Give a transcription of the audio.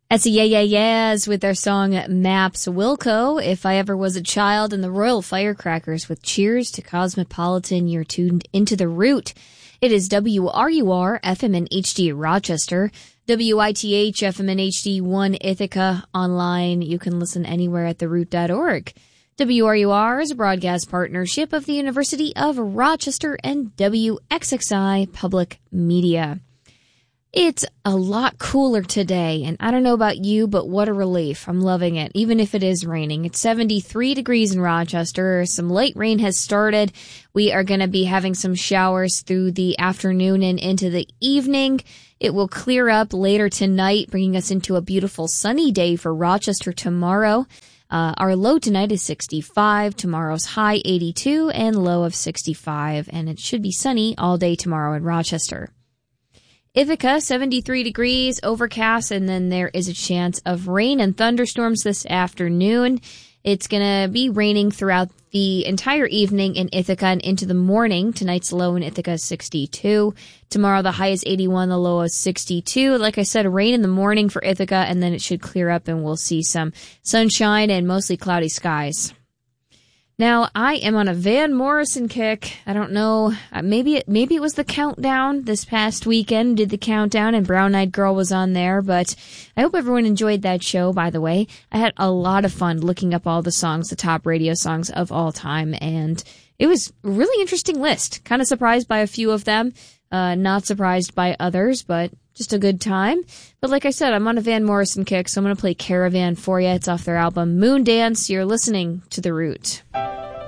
That's a yeahs with their song Maps Wilco, If I Ever Was a Child, and the Royal Firecrackers with Cheers to Cosmopolitan. You're tuned into The Root. It is WRUR FM and HD Rochester, WITH FM and HD 1 Ithaca. Online, you can listen anywhere at theroot.org. WRUR is a broadcast partnership of the University of Rochester and WXXI Public Media. It's a lot cooler today, and I don't know about you, but what a relief. I'm loving it, even if it is raining. It's 73 degrees in Rochester. Some light rain has started. We are going to be having some showers through the afternoon and into the evening. It will clear up later tonight, bringing us into a beautiful sunny day for Rochester tomorrow. Our low tonight is 65, tomorrow's high 82, and low of 65, and it should be sunny all day tomorrow in Rochester. Ithaca, 73 degrees, overcast, and then there is a chance of rain and thunderstorms this afternoon. It's going to be raining throughout the entire evening in Ithaca and into the morning. Tonight's low in Ithaca is 62. Tomorrow the high is 81, the low is 62. Like I said, rain in the morning for Ithaca, and then it should clear up and we'll see some sunshine and mostly cloudy skies. Now, I am on a Van Morrison kick. I don't know, maybe it was the Countdown this past weekend, did the Countdown, and Brown Eyed Girl was on there, but I hope everyone enjoyed that show, by the way. I had a lot of fun looking up all the songs, the top radio songs of all time, and it was a really interesting list. Kind of surprised by a few of them, not surprised by others, but just a good time. But like I said, I'm on a Van Morrison kick, so I'm going to play Caravan for you. It's off their album Moondance. You're listening to The Root.